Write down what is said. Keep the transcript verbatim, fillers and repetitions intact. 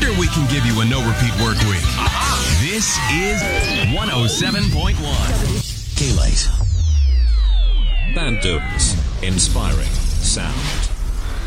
sure we can give you a no-repeat work week. This is one oh seven point one. K-Lite. Band Dunes. Inspiring sound.